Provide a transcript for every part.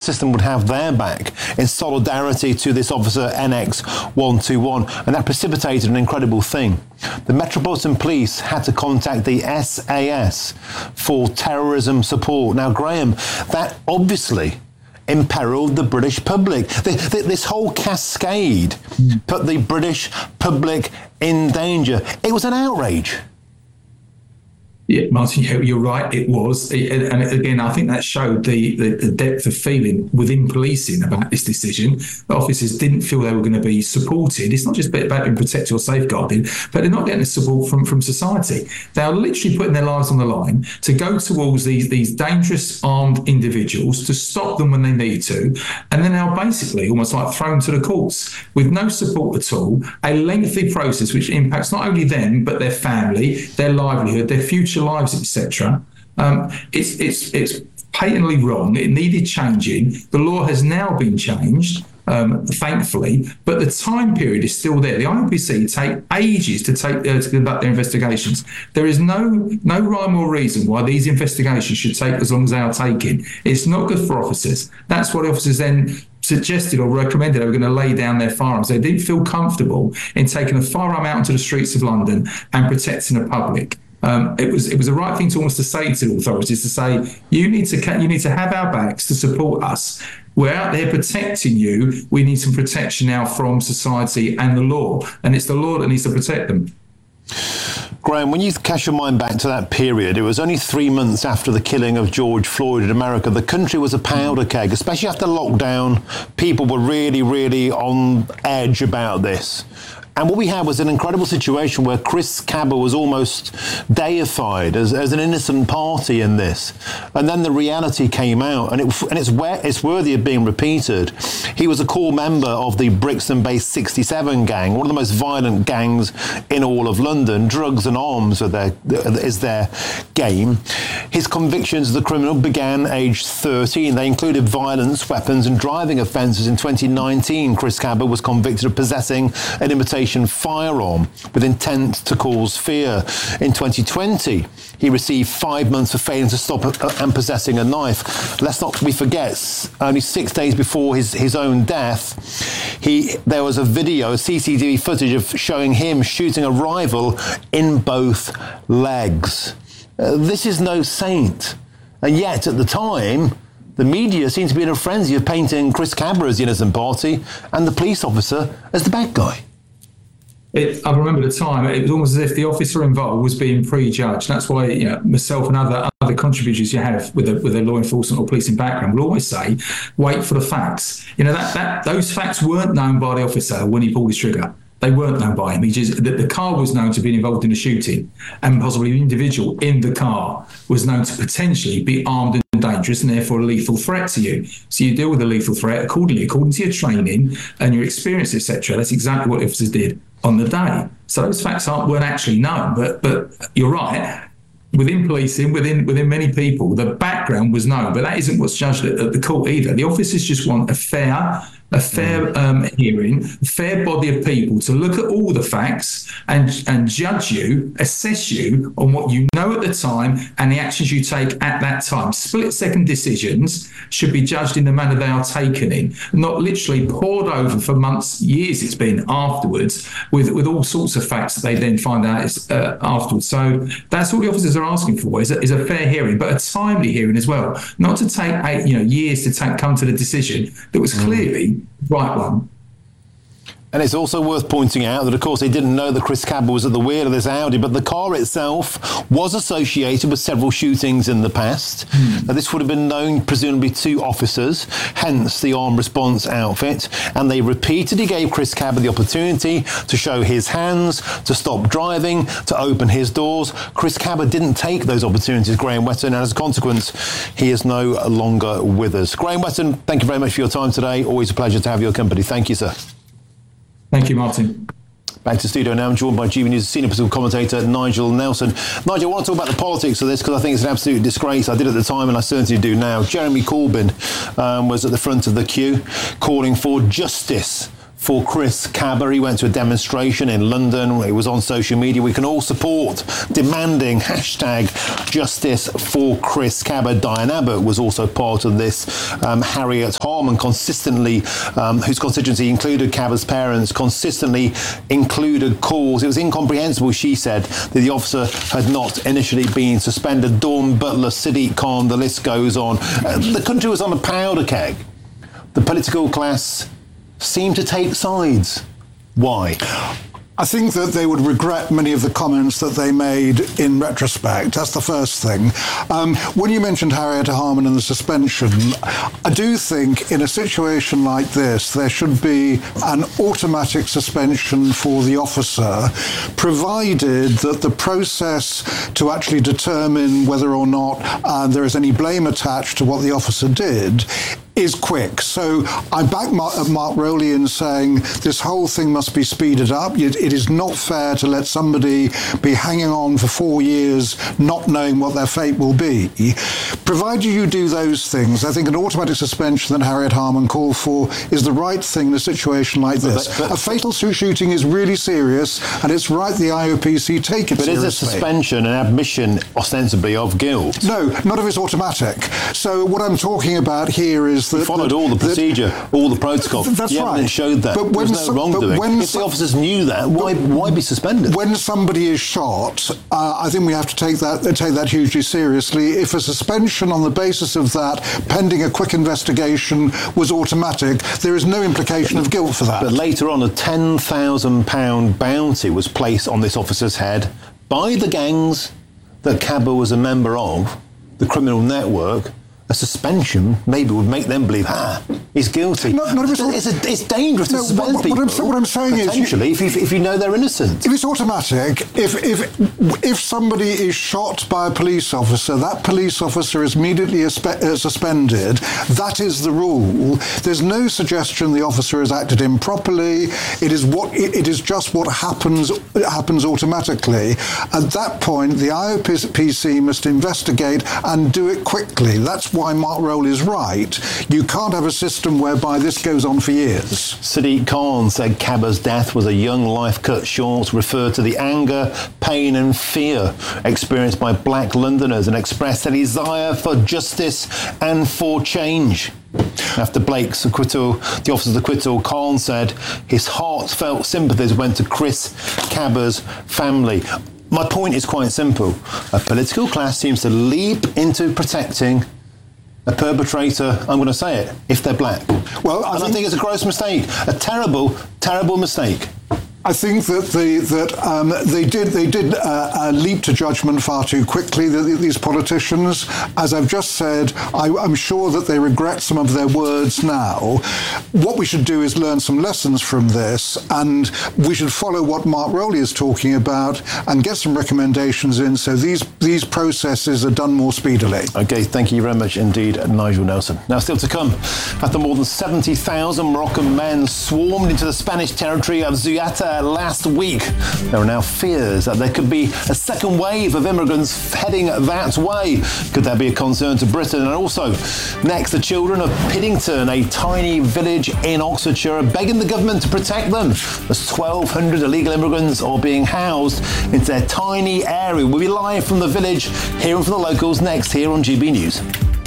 system would have their back in solidarity to this officer NX121, and that precipitated an incredible thing. The Metropolitan Police had to contact the SAS for terrorism support. Now, Graham, that obviously imperiled the British public. This whole cascade put the British public in danger. It was an outrage. Yeah, Martin, you're right, it was. And again, I think that showed the depth of feeling within policing about this decision. The officers didn't feel they were going to be supported. It's not just about being protected or safeguarded, but they're not getting the support from society. They are literally putting their lives on the line to go towards these dangerous armed individuals, to stop them when they need to, and then now basically almost like thrown to the courts with no support at all, a lengthy process which impacts not only them, but their family, their livelihood, their future lives, etc. It's patently wrong. It needed changing. The law has now been changed, thankfully, but the time period is still there. The IPC take ages to conduct their investigations. There is no rhyme or reason why these investigations should take as long as they are taking. It's not good for officers. That's what the officers then suggested or recommended. They were going to lay down their firearms. They didn't feel comfortable in taking a firearm out into the streets of London and protecting the public. It was the right thing to almost to say to the authorities, to say, you need to have our backs to support us. We're out there protecting you. We need some protection now from society and the law, and it's the law that needs to protect them. Graham, when you cast your mind back to that period, it was only 3 months after the killing of George Floyd in America. The country was a powder keg, especially after lockdown. People were really, really on edge about this. And what we had was an incredible situation where Chris Kaba was almost deified as an innocent party in this. And then the reality came out, and it's worthy of being repeated. He was a core member of the Brixton-based 67 gang, one of the most violent gangs in all of London. Drugs and arms is their game. His convictions as a criminal began aged 13. They included violence, weapons and driving offences. In 2019, Chris Kaba was convicted of possessing an imitation firearm with intent to cause fear. In 2020, he received 5 months for failing to stop and possessing a knife. Let's not forget, only 6 days before his own death, there was a video, CCTV footage of showing him shooting a rival in both legs. This is no saint. And yet, at the time, the media seemed to be in a frenzy of painting Chris Kaba as the innocent party and the police officer as the bad guy. I remember the time, it was almost as if the officer involved was being prejudged. That's why myself and other contributors you have with a law enforcement or policing background will always say, wait for the facts. Those facts weren't known by the officer when he pulled his trigger. They weren't known by him. The car was known to be involved in a shooting, and possibly the individual in the car was known to potentially be armed and dangerous and therefore a lethal threat to you. So you deal with a lethal threat accordingly, according to your training and your experience, etc. That's exactly what the officers did on the day. So those facts weren't actually known, but you're right. Within policing, within many people, the background was known, but that isn't what's judged at the court either. The officers just want a fair hearing, a fair body of people to look at all the facts and judge you, assess you on what you know at the time and the actions you take at that time. Split-second decisions should be judged in the manner they are taken in, not literally poured over for months, years it's been afterwards, with all sorts of facts that they then find out afterwards. So that's all the officers are asking for, is a fair hearing, but a timely hearing as well, not to take years to come to the decision that was clearly right one. And it's also worth pointing out that, of course, they didn't know that Chris Kaba was at the wheel of this Audi, but the car itself was associated with several shootings in the past. Now, this would have been known, presumably, to officers, hence the armed response outfit. And they repeatedly gave Chris Kaba the opportunity to show his hands, to stop driving, to open his doors. Chris Kaba didn't take those opportunities, Graham Whetton, and as a consequence, he is no longer with us. Graham Whetton, thank you very much for your time today. Always a pleasure to have your company. Thank you, sir. Thank you, Martin. Back to studio now. I'm joined by GB News senior political commentator Nigel Nelson. Nigel, I want to talk about the politics of this because I think it's an absolute disgrace. I did at the time and I certainly do now. Jeremy Corbyn was at the front of the queue calling for justice for Chris Kaba. He went to a demonstration in London. It was on social media. We can all support demanding #Justice for Chris Kaba. Diane Abbott was also part of this. Harriet Harman consistently, whose constituency included Kaba's parents, consistently included calls. It was incomprehensible, she said, that the officer had not initially been suspended. Dawn Butler, Sadiq Khan, the list goes on. The country was on a powder keg. The political class seem to take sides. Why? I think that they would regret many of the comments that they made in retrospect. That's the first thing. When you mentioned Harriet Harman and the suspension, I do think in a situation like this, there should be an automatic suspension for the officer, provided that the process to actually determine whether or not there is any blame attached to what the officer did is quick. So I back Mark Rowley in saying this whole thing must be speeded up. It is not fair to let somebody be hanging on for 4 years not knowing what their fate will be. Provided you do those things, I think an automatic suspension that Harriet Harman called for is the right thing in a situation like this. But a fatal shooting is really serious, and it's right the IOPC take it seriously. But is a suspension an admission, ostensibly, of guilt? No, not if it's automatic. So what I'm talking about here is that... followed all the procedure, all the protocol. That's the evidence showed that. But there's no wrongdoing. If the officers knew that, why be suspended? When somebody is shot, I think we have to take that hugely seriously. If a suspension on the basis of that, pending a quick investigation, was automatic, there is no implication of guilt for that. But later on, a £10,000 bounty was placed on this officer's head by the gangs that Kaba was a member of, the criminal network. A suspension maybe would make them believe, he's guilty. It's dangerous to suspend people. What I'm saying is... potentially, if you know they're innocent. If it's automatic, if somebody is shot by a police officer, that police officer is immediately suspended. That is the rule. There's no suggestion the officer has acted improperly. It is just what happens automatically. At that point, the IOPC must investigate and do it quickly. That's why Mark Rowley is right. You can't have a system whereby this goes on for years. Sadiq Khan said Kaba's death was a young life cut short, referred to the anger, pain and fear experienced by black Londoners, and expressed a desire for justice and for change. After Blake's acquittal, the officer's acquittal, Khan said his heartfelt sympathies went to Chris Kaba's family. My point is quite simple. A political class seems to leap into protecting a perpetrator, I'm going to say it, if they're black. Well, I think it's a gross mistake, a terrible, terrible mistake. I think that they did leap to judgment far too quickly, these politicians. As I've just said, I'm sure that they regret some of their words now. What we should do is learn some lessons from this, and we should follow what Mark Rowley is talking about and get some recommendations in so these processes are done more speedily. OK, thank you very much indeed, Nigel Nelson. Now, still to come, after more than 70,000 Moroccan men swarmed into the Spanish territory of Ceuta last week, there are now fears that there could be a second wave of immigrants heading that way. Could that be a concern to Britain? And also, next, the children of Piddington, a tiny village in Oxfordshire, are begging the government to protect them as 1,200 illegal immigrants are being housed into their tiny area. We'll be live from the village, hearing from the locals next here on GB News.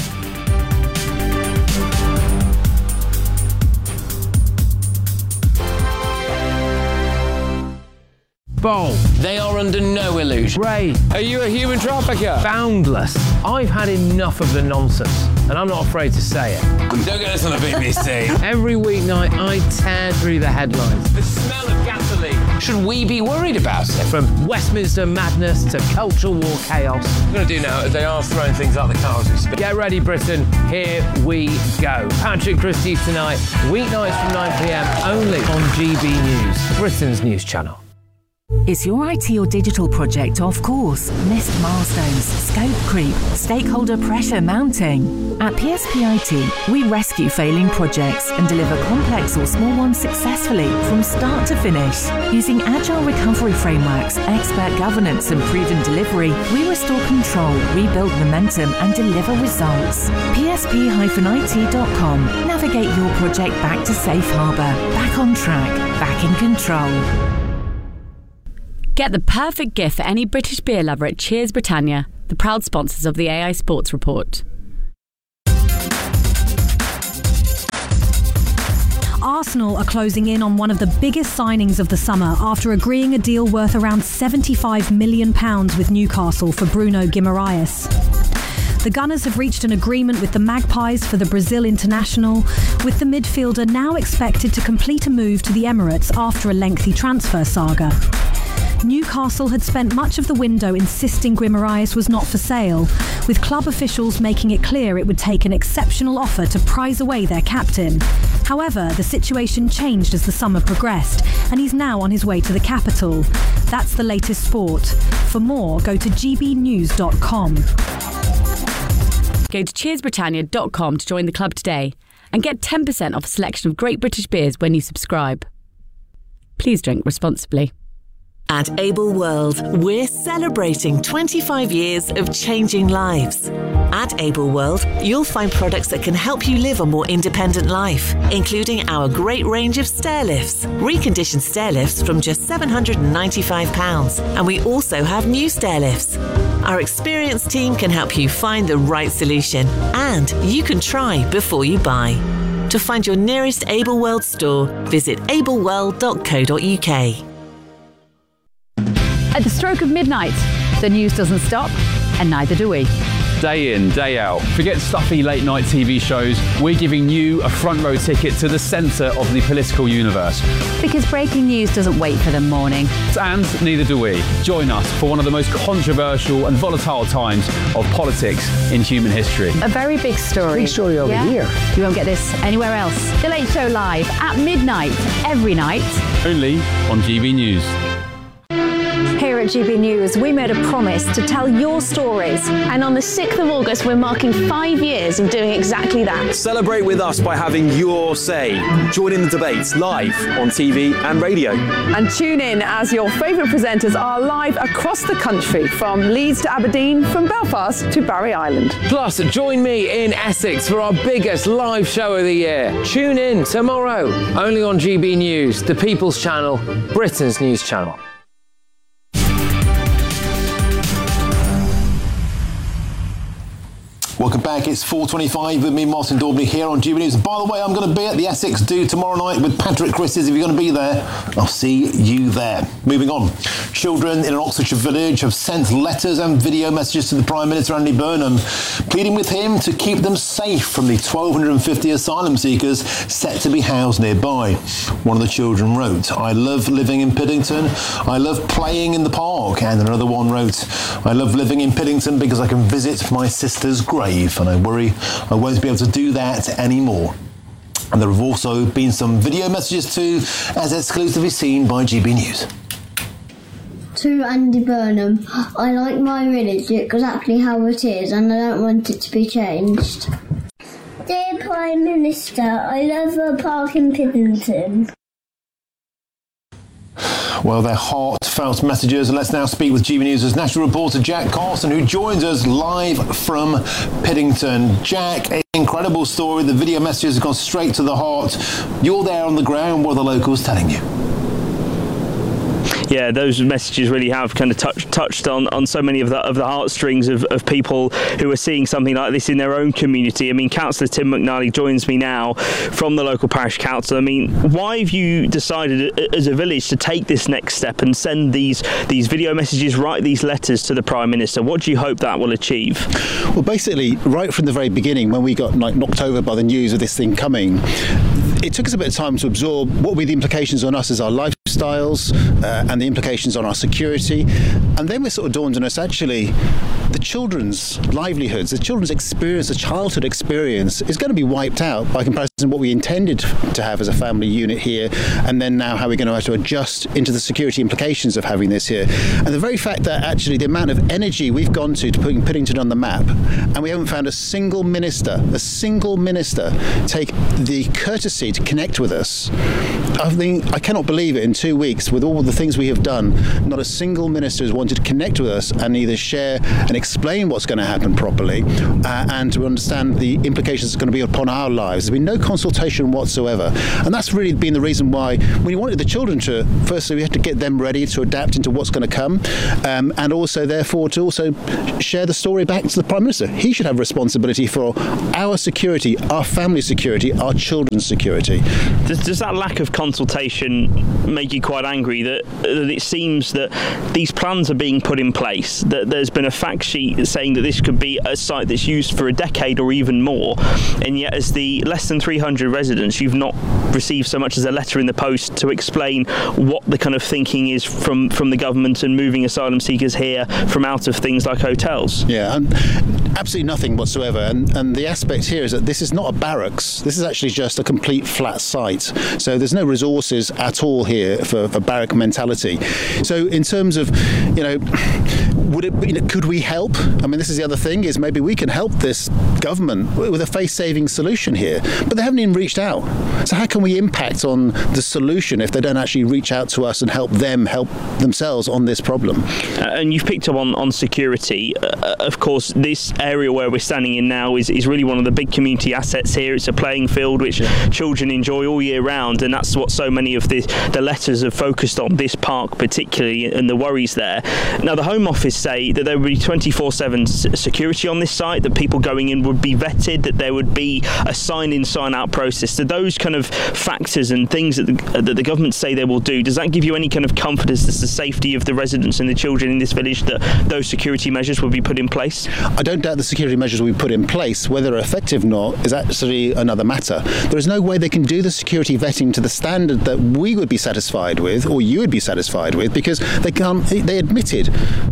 Bold. They are under no illusion. Ray. Are you a human trafficker? Boundless. I've had enough of the nonsense, and I'm not afraid to say it. Don't get this on the BBC. Every weeknight, I tear through the headlines. The smell of gasoline. Should we be worried about it? From Westminster madness to cultural war chaos. What I'm going to do now is they are throwing things out the car as we speak. Get ready, Britain. Here we go. Patrick Christie's tonight, weeknights from 9 p.m, only on GB News, Britain's news channel. Is your IT or digital project off course? Missed milestones, scope creep, stakeholder pressure mounting? At PSP IT, we rescue failing projects and deliver complex or small ones successfully from start to finish. Using agile recovery frameworks, expert governance and proven delivery, we restore control, rebuild momentum and deliver results. PSP-IT.com. Navigate your project back to safe harbour, back on track, back in control. Get the perfect gift for any British beer lover at Cheers Britannia, the proud sponsors of the AI Sports Report. Arsenal are closing in on one of the biggest signings of the summer after agreeing a deal worth around £75 million with Newcastle for Bruno Guimaraes. The Gunners have reached an agreement with the Magpies for the Brazil international, with the midfielder now expected to complete a move to the Emirates after a lengthy transfer saga. Newcastle had spent much of the window insisting Guimaraes was not for sale, with club officials making it clear it would take an exceptional offer to prize away their captain. However, the situation changed as the summer progressed, and he's now on his way to the capital. That's the latest sport. For more, go to gbnews.com. Go to cheersbritannia.com to join the club today and get 10% off a selection of great British beers when you subscribe. Please drink responsibly. At Able World, we're celebrating 25 years of changing lives. At Able World, you'll find products that can help you live a more independent life, including our great range of stair lifts, reconditioned stair lifts from just £795, and we also have new stair lifts. Our experienced team can help you find the right solution, and you can try before you buy. To find your nearest Able World store, visit ableworld.co.uk. At the stroke of midnight, the news doesn't stop, and neither do we. Day in, day out. Forget stuffy late night TV shows. We're giving you a front row ticket to the centre of the political universe. Because breaking news doesn't wait for the morning. And neither do we. Join us for one of the most controversial and volatile times of politics in human history. A very big story. Big story over here. You won't get this anywhere else. The Late Show live at midnight, every night. Only on GB News. Here at GB News, we made a promise to tell your stories. And on the 6th of August, we're marking 5 years of doing exactly that. Celebrate with us by having your say. Join in the debates live on TV and radio. And tune in as your favourite presenters are live across the country, from Leeds to Aberdeen, from Belfast to Barry Island. Plus, join me in Essex for our biggest live show of the year. Tune in tomorrow, only on GB News, the People's Channel, Britain's news channel. Welcome back. It's 4:25 with me, Martin Daubney, here on GB News. By the way, I'm going to be at the Essex Do tomorrow night with Patrick Christys. If you're going to be there, I'll see you there. Moving on. Children in an Oxfordshire village have sent letters and video messages to the Prime Minister, Andy Burnham, pleading with him to keep them safe from the 1,250 asylum seekers set to be housed nearby. One of the children wrote, "I love living in Piddington. I love playing in the park." And another one wrote, "I love living in Piddington because I can visit my sister's grave, and I worry I won't be able to do that anymore." And there have also been some video messages too, as exclusively seen by GB News. To Andy Burnham, "I like my village exactly how it is and I don't want it to be changed. Dear Prime Minister, I love a park in Piddington." Well, they're heartfelt messages, and let's now speak with GB News' national reporter Jack Carson, who joins us live from Piddington. Jack, an incredible story. The video messages have gone straight to the heart. You're there on the ground. What are the locals telling you? Yeah, those messages really have kind of touched on so many of the heartstrings of people who are seeing something like this in their own community. I mean, Councillor Tim McNally joins me now from the local parish council. I mean, why have you decided as a village to take this next step and send these video messages, write these letters to the Prime Minister? What do you hope that will achieve? Well, basically, right from the very beginning, when we got knocked over by the news of this thing coming, it took us a bit of time to absorb what would be the implications on us as our lifestyles and the implications on our security. And then it sort of dawned on us, actually, the children's livelihoods, the children's experience, the childhood experience is going to be wiped out by comparison to what we intended to have as a family unit here, and then now how we're going to have to adjust into the security implications of having this here. And the very fact that actually the amount of energy we've gone to putting Piddington on the map, and we haven't found a single minister take the courtesy to connect with us. I cannot believe it. In 2 weeks, with all the things we have done, not a single minister has wanted to connect with us and either share and explain what's going to happen properly and to understand the implications it's going to be upon our lives. There's been no consultation whatsoever, and that's really been the reason why we wanted the children to, firstly, we had to get them ready to adapt into what's going to come, and also therefore to also share the story back to the Prime Minister. He should have responsibility for our security, our family security, our children's security. Does that lack of consultation make you quite angry that it seems that these plans are being put in place, that there's been a fact sheet saying that this could be a site that's used for a decade or even more, and yet as the less than 300 residents, you've not received so much as a letter in the post to explain what the kind of thinking is from the government and moving asylum seekers here from out of things like hotels? Yeah, and absolutely nothing whatsoever. And the aspect here is that this is not a barracks. This is actually just a complete flat site. So there's no resources at all here for barrack mentality. So in terms of, could we help? I mean, this is the other thing, is maybe we can help this government with a face-saving solution here, but they haven't even reached out. So how can we impact on the solution if they don't actually reach out to us and help themselves on this problem? And you've picked up on security. Of course, this area where we're standing in now is really one of the big community assets here. It's a playing field which children enjoy all year round, and that's what so many of the letters have focused on, this park particularly, and the worries there. Now, the Home Office say that there would be 24/7 security on this site, that people going in would be vetted, that there would be a sign-in, sign-out process. So those kind of factors and things that the government say they will do, does that give you any kind of comfort as to the safety of the residents and the children in this village, that those security measures will be put in place? I don't doubt the security measures will be put in place. Whether they're effective or not is actually another matter. There is no way they can do the security vetting to the standard that we would be satisfied with, or you would be satisfied with, because they can't. They admitted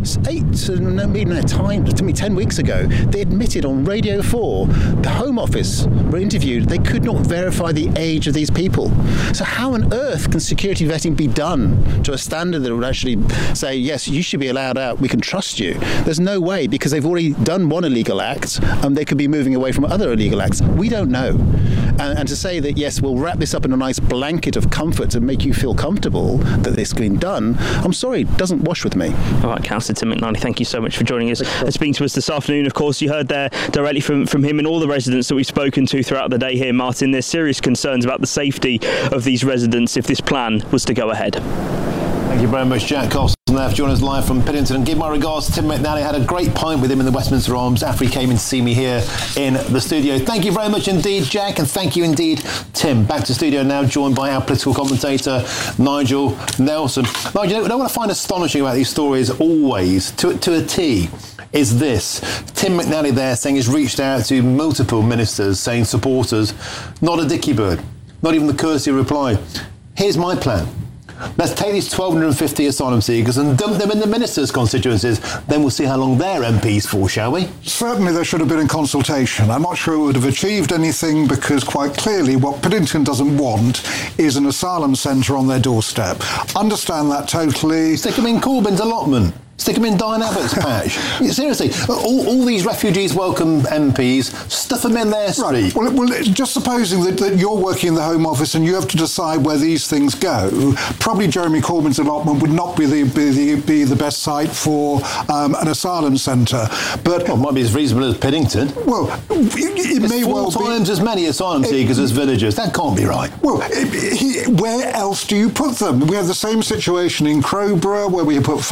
10 weeks ago, they admitted on Radio 4, the Home Office were interviewed, they could not verify the age of these people. So how on earth can security vetting be done to a standard that would actually say, yes, you should be allowed out, we can trust you? There's no way, because they've already done one illegal act and they could be moving away from other illegal acts. We don't know. And to say that, yes, we'll wrap this up in a nice blanket of comfort to make you feel comfortable that this has been done, I'm sorry, it doesn't wash with me. All right, Councillor Tim McNally, thank you so much for joining us and speaking to us this afternoon. Of course, you heard there directly from him and all the residents that we've spoken to throughout the day here, Martin. There's serious concerns about the safety of these residents if this plan was to go ahead. Thank you very much, Jack Carlson, there for joining us live from Piddington. And give my regards to Tim McNally. I had a great pint with him in the Westminster Arms after he came in to see me here in the studio. Thank you very much indeed, Jack, and thank you indeed, Tim. Back to studio now, joined by our political commentator, Nigel Nelson. Nigel, what I find astonishing about these stories always, to a T, is this. Tim McNally there saying he's reached out to multiple ministers, saying supporters, not a dicky bird, not even the courtesy reply. Here's my plan. Let's take these 1,250 asylum seekers and dump them in the ministers' constituencies. Then we'll see how long they're MPs for, shall we? Certainly there should have been a consultation. I'm not sure it would have achieved anything, because quite clearly what Piddington doesn't want is an asylum centre on their doorstep. Understand that totally. Stick them in Corbyn's allotment. Stick them in Diane Abbott's patch. Seriously, all these refugees welcome MPs, stuff them in their street. Right. Well, just supposing that you're working in the Home Office and you have to decide where these things go, probably Jeremy Corbyn's allotment would not be the best site for an asylum centre. But it might be as reasonable as Piddington. Well, it may well be 4 times as many asylum seekers as villagers. That can't be right. Well, where else do you put them? We have the same situation in Crowborough, where we put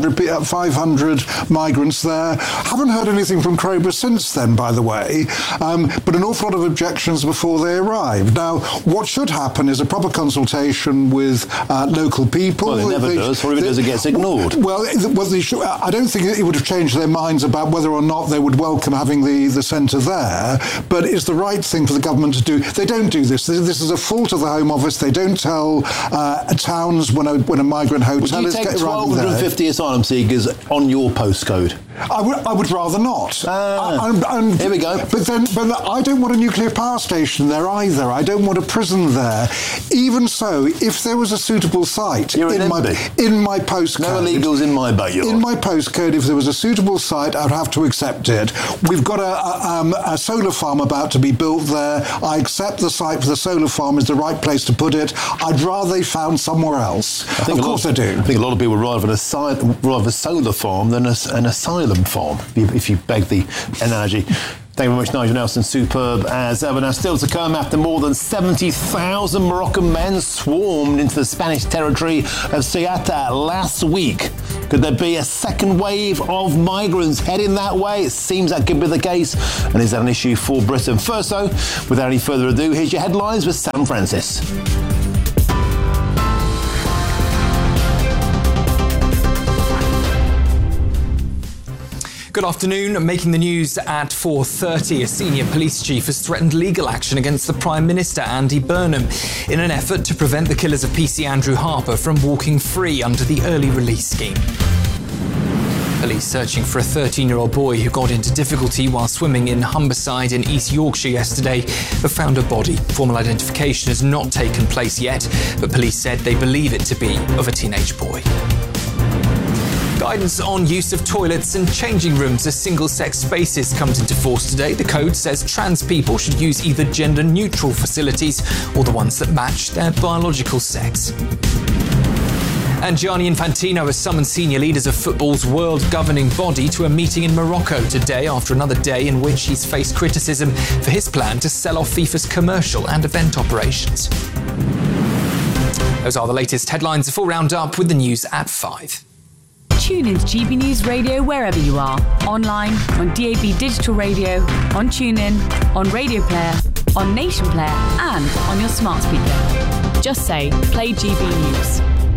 500 migrants there. Haven't heard anything from Crowborough since then, by the way, but an awful lot of objections before they arrived. Now, what should happen is a proper consultation with local people. Well, it never does, or if it does, it gets ignored. Well, I don't think it would have changed their minds about whether or not they would welcome having the centre there, but it's the right thing for the government to do. They don't do this. This is a fault of the Home Office. They don't tell towns when a migrant hotel is getting around there. Would you take 1,250 asylum seekers on your postcode? I would rather not. Here we go. But I don't want a nuclear power station there either. I don't want a prison there. Even so, if there was a suitable site in my postcode, no illegals in my backyard. In my postcode, if there was a suitable site, I'd have to accept it. We've got a solar farm about to be built there. I accept the site for the solar farm is the right place to put it. I'd rather they found somewhere else. Of course I do. I think a lot of people would rather a solar farm than an asylum farm, if you beg the analogy. Thank you very much, Nigel Nelson. Superb as ever. Now, still to come, after more than 70,000 Moroccan men swarmed into the Spanish territory of Ceuta last week. Could there be a second wave of migrants heading that way? It seems that could be the case. And is that an issue for Britain? First, though, without any further ado, here's your headlines with Sam Francis. Good afternoon. Making the news at 4:30, a senior police chief has threatened legal action against the Prime Minister, Andy Burnham, in an effort to prevent the killers of PC Andrew Harper from walking free under the early release scheme. Police searching for a 13-year-old boy who got into difficulty while swimming in Humberside in East Yorkshire yesterday have found a body. Formal identification has not taken place yet, but police said they believe it to be of a teenage boy. Guidance on use of toilets and changing rooms as single-sex spaces comes into force today. The code says trans people should use either gender-neutral facilities or the ones that match their biological sex. And Gianni Infantino has summoned senior leaders of football's world governing body to a meeting in Morocco today after another day in which he's faced criticism for his plan to sell off FIFA's commercial and event operations. Those are the latest headlines. A full roundup with the news at 5. Tune into GB News Radio wherever you are. Online, on DAB Digital Radio, on TuneIn, on Radio Player, on Nation Player, and on your smart speaker. Just say, play GB News.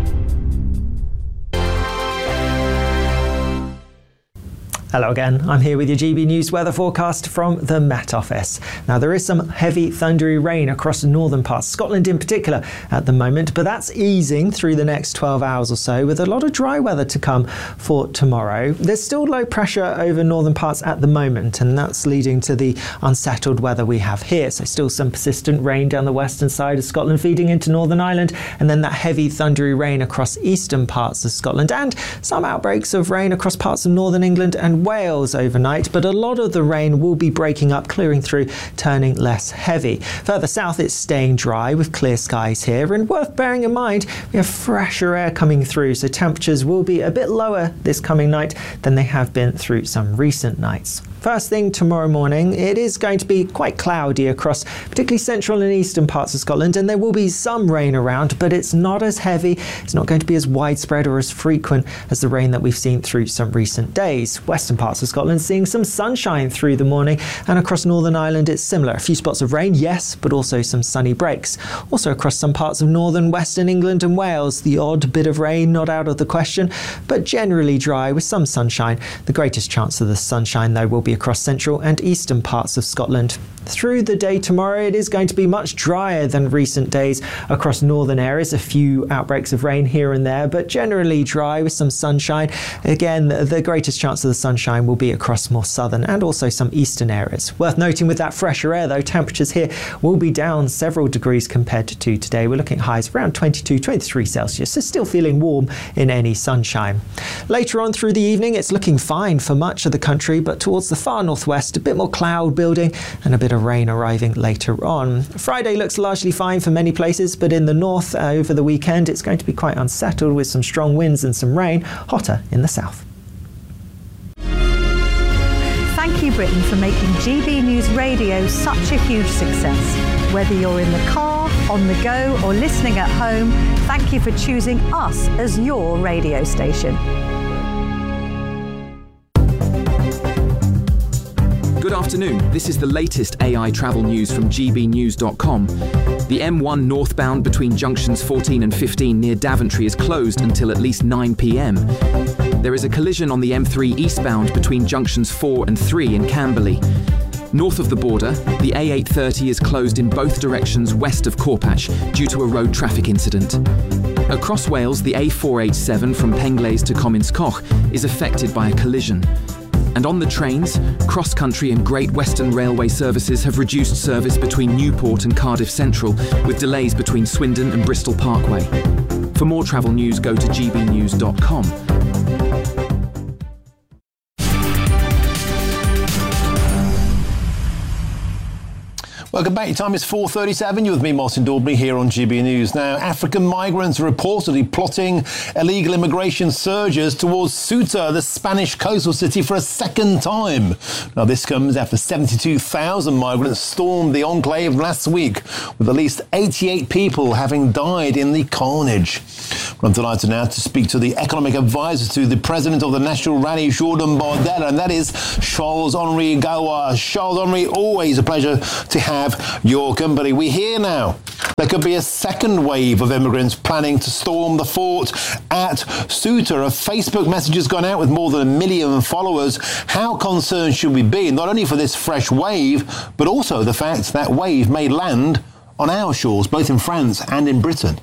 Hello again, I'm here with your GB News weather forecast from the Met Office. Now there is some heavy thundery rain across the northern parts, Scotland in particular at the moment, but that's easing through the next 12 hours or so with a lot of dry weather to come for tomorrow. There's still low pressure over northern parts at the moment, and that's leading to the unsettled weather we have here. So still some persistent rain down the western side of Scotland feeding into Northern Ireland, and then that heavy thundery rain across eastern parts of Scotland, and some outbreaks of rain across parts of northern England and Wales overnight, but a lot of the rain will be breaking up, clearing through, turning less heavy. Further south it's staying dry with clear skies here, and worth bearing in mind we have fresher air coming through, so temperatures will be a bit lower this coming night than they have been through some recent nights. First thing tomorrow morning, it is going to be quite cloudy across particularly central and eastern parts of Scotland, and there will be some rain around, but it's not as heavy, it's not going to be as widespread or as frequent as the rain that we've seen through some recent days. Western parts of Scotland seeing some sunshine through the morning, and across Northern Ireland it's similar. A few spots of rain, yes, but also some sunny breaks. Also across some parts of northern western England and Wales, the odd bit of rain not out of the question, but generally dry with some sunshine. The greatest chance of the sunshine though will be across central and eastern parts of Scotland. Through the day tomorrow it is going to be much drier than recent days across northern areas. A few outbreaks of rain here and there, but generally dry with some sunshine. Again, the greatest chance of the sunshine will be across more southern and also some eastern areas. Worth noting with that fresher air though, temperatures here will be down several degrees compared to today. We're looking at highs around 22, 23 Celsius, so still feeling warm in any sunshine. Later on through the evening it's looking fine for much of the country, but towards the far northwest a bit more cloud building and a bit of rain arriving later on. Friday looks largely fine for many places, but in the north over the weekend it's going to be quite unsettled with some strong winds and some rain, hotter in the south. Thank you, Britain, for making GB News Radio such a huge success. Whether you're in the car, on the go, or listening at home, thank you for choosing us as your radio station. Good afternoon. This is the latest AI travel news from gbnews.com. The M1 northbound between junctions 14 and 15 near Daventry is closed until at least 9 p.m. There is a collision on the M3 eastbound between junctions 4 and 3 in Camberley. North of the border, the A830 is closed in both directions west of Corpatch due to a road traffic incident. Across Wales, the A487 from Penglaze to Comins Coch is affected by a collision. And on the trains, Cross Country and Great Western Railway services have reduced service between Newport and Cardiff Central, with delays between Swindon and Bristol Parkway. For more travel news, go to gbnews.com. Welcome back. Your time is 4:37. You're with me, Martin Daubney, here on GB News. Now, African migrants are reportedly plotting illegal immigration surges towards Ceuta, the Spanish coastal city, for a second time. Now, this comes after 72,000 migrants stormed the enclave last week, with at least 88 people having died in the carnage. I'm delighted now to speak to the economic advisor to the president of the National Rally, Jordan Bardella, and that is Charles-Henri Gallois. Charles-Henri, always a pleasure to have your company. We hear now there could be a second wave of immigrants planning to storm the fort at Ceuta. A Facebook message has gone out with more than 1 million followers. How concerned should we be, not only for this fresh wave, but also the fact that wave may land on our shores, both in France and in Britain?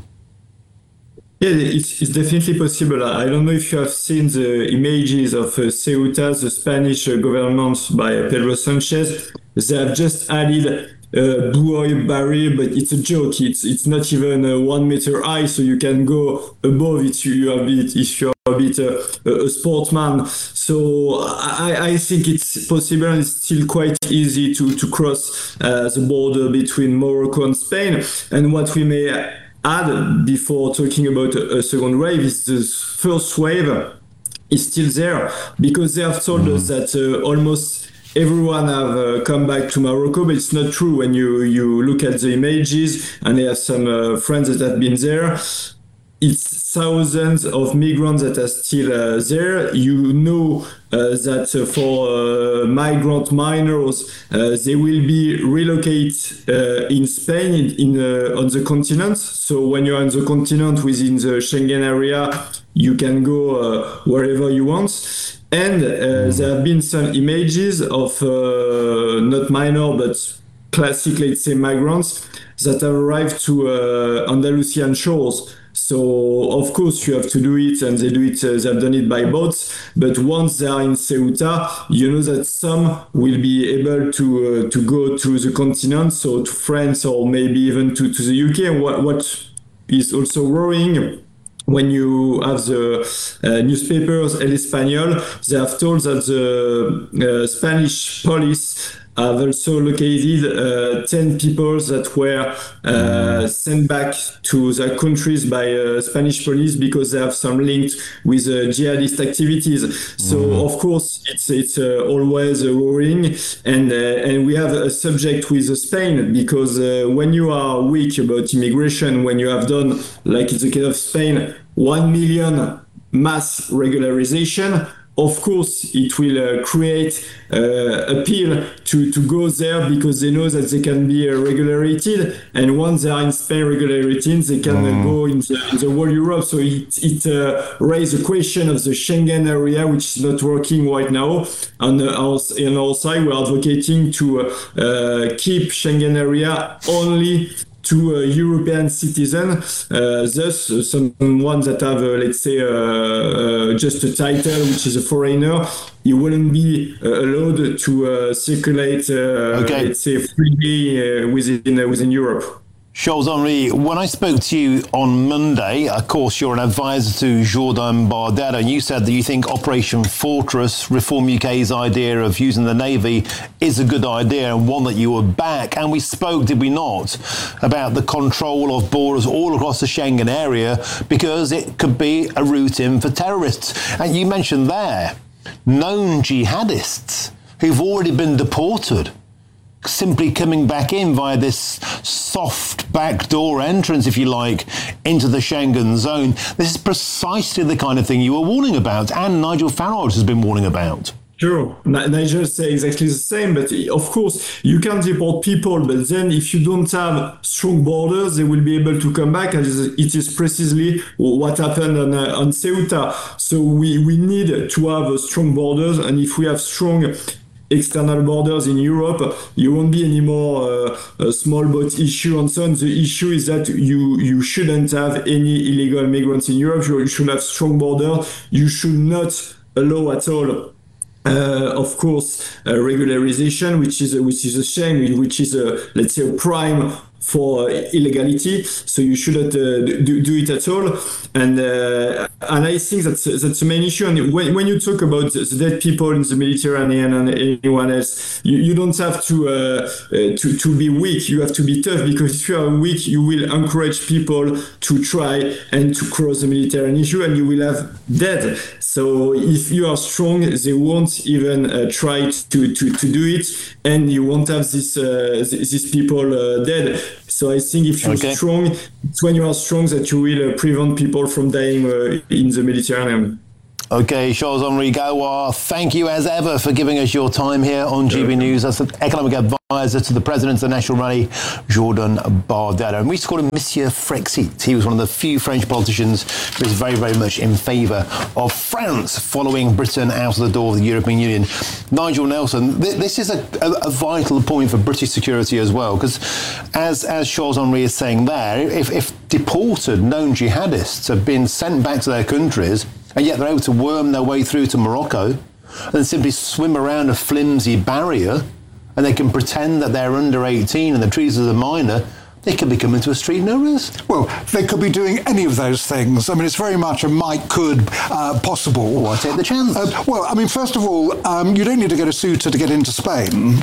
Yeah, it's definitely possible. I don't know if you have seen the images of Ceuta, the Spanish government by Pedro Sanchez. They have just added a buoy barrier, but it's a joke. It's not even 1 meter high, so you can go above it if you're a bit a sportsman. So I think it's possible, and it's still quite easy to cross the border between Morocco and Spain. And what we may add before talking about a second wave is the first wave is still there, because they have told us that almost everyone have come back to Morocco, but it's not true. When you look at the images, and I have some friends that have been there, it's thousands of migrants that are still there. You know that for migrant minors, they will be relocated in Spain on the continent. So when you're on the continent within the Schengen area, you can go wherever you want. And there have been some images of not minor, but classic, let's say, migrants that have arrived to Andalusian shores. So, of course, you have to do it, and they do it. They have done it by boats. But once they are in Ceuta, you know that some will be able to go to the continent, so to France or maybe even to the UK. And what is also worrying, when you have the newspapers El Español, they have told that the Spanish police have also located 10 people that were sent back to their countries by Spanish police because they have some links with jihadist activities. So of course it's always worrying, and we have a subject with Spain, because when you are weak about immigration, when you have done, like in the case of Spain, 1 million mass regularization, of course, it will create appeal to go there, because they know that they can be regulated, and once they are in Spain regulated, they can go in the whole Europe. So it raises a question of the Schengen area, which is not working right now. On our side, we're advocating to keep Schengen area only to European citizens, thus someone that have, let's say, just a title, which is a foreigner, he wouldn't be allowed to circulate, let's say, freely within Europe. Charles-Henri, when I spoke to you on Monday, of course, you're an advisor to Jordan Bardella, and you said that you think Operation Fortress, Reform UK's idea of using the Navy, is a good idea and one that you were back. And we spoke, did we not, about the control of borders all across the Schengen area, because it could be a route in for terrorists. And you mentioned there known jihadists who've already been deported, simply coming back in via this soft backdoor entrance, if you like, into the Schengen zone. This is precisely the kind of thing you were warning about, and Nigel Farage has been warning about. Sure. Nigel said exactly the same, but of course you can deport people, but then if you don't have strong borders, they will be able to come back, and it is precisely what happened on Ceuta. So we need to have strong borders, and if we have strong external borders in Europe, you won't be any more a small boat issue and so on. The issue is that you shouldn't have any illegal migrants in Europe. You should have strong borders. You should not allow at all Of course, regularization, which is a shame, which is let's say a prime for illegality. So you shouldn't do it at all. And I think that's the main issue. And when you talk about the dead people in the Mediterranean and anyone else, you don't have to be weak. You have to be tough, because if you are weak, you will encourage people to try and to cross the Mediterranean issue, and you will have dead. So if you are strong, they won't even try to do it, and you won't have these people dead. So I think if you're strong, it's when you are strong that you will prevent people from dying in the Mediterranean. Okay, Charles-Henri Gawar, thank you as ever for giving us your time here on GB News. That's an economic advisor to the President of the National Rally, Jordan Bardella. And we used to call him Monsieur Frexit. He was one of the few French politicians who was very, very much in favour of France following Britain out of the door of the European Union. Nigel Nelson, this is a vital point for British security as well, because as Charles-Henri is saying there, if deported known jihadists have been sent back to their countries, and yet they're able to worm their way through to Morocco and simply swim around a flimsy barrier, and they can pretend that they're under 18 and they're treated as a minor, they could be coming to a street no risk. Well, they could be doing any of those things. I mean, it's very much a might-could possible. Why take the chance? Well, I mean, first of all, you don't need to go to Ceuta to get into Spain.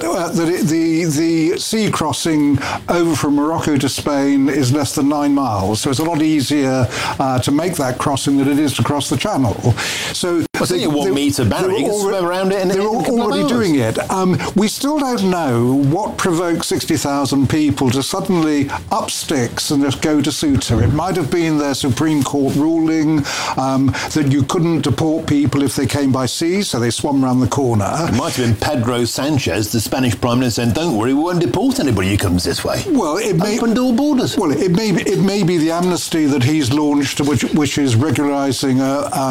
The sea crossing over from Morocco to Spain is less than 9 miles, so it's a lot easier to make that crossing than it is to cross the Channel. So it's only a 1 metre barrier. You can swim around it, and they're already doing it. We still don't know what provoked 60,000 people to suddenly up sticks and just go to Ceuta. It might have been their Supreme Court ruling that you couldn't deport people if they came by sea, so they swam around the corner. It might have been Pedro Sanchez, the Spanish Prime Minister, saying, "Don't worry, we won't deport anybody who comes this way." Well, it may open all borders. Well, it may be the amnesty that he's launched, which is regularising